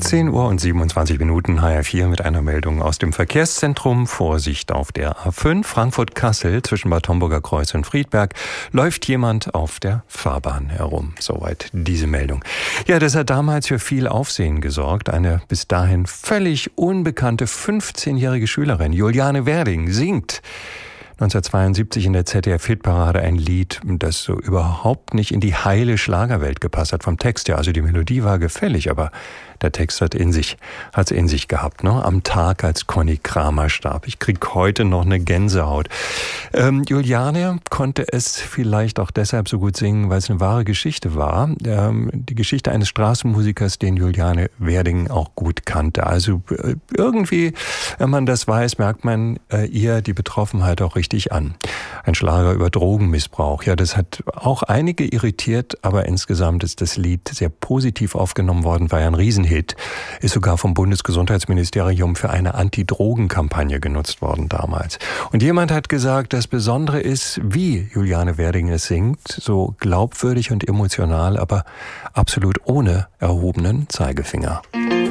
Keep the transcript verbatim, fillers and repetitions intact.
zehn Uhr und siebenundzwanzig Minuten, H R vier mit einer Meldung aus dem Verkehrszentrum. Vorsicht auf der A fünf, Frankfurt-Kassel, zwischen Bad Homburger Kreuz und Friedberg, läuft jemand auf der Fahrbahn herum. Soweit diese Meldung. Ja, das hat damals für viel Aufsehen gesorgt. Eine bis dahin völlig unbekannte fünfzehnjährige Schülerin, Juliane Werding, singt neunzehnhundertzweiundsiebzig in der Z D F-Hitparade ein Lied, das so überhaupt nicht in die heile Schlagerwelt gepasst hat vom Text her. Also die Melodie war gefällig, aber der Text hat in sich, hat's in sich gehabt, ne? Am Tag, als Conny Kramer starb. Ich krieg heute noch eine Gänsehaut. Ähm, Juliane konnte es vielleicht auch deshalb so gut singen, weil es eine wahre Geschichte war. Ähm, die Geschichte eines Straßenmusikers, den Juliane Werding auch gut kannte. Also äh, irgendwie, wenn man das weiß, merkt man äh, ihr die Betroffenheit auch richtig an. Ein Schlager über Drogenmissbrauch. Ja, das hat auch einige irritiert, aber insgesamt ist das Lied sehr positiv aufgenommen worden, war ja ein Riesenhit. Ist sogar vom Bundesgesundheitsministerium für eine Anti-Drogen-Kampagne genutzt worden damals. Und jemand hat gesagt, das Besondere ist, wie Juliane Werding es singt, so glaubwürdig und emotional, aber absolut ohne erhobenen Zeigefinger.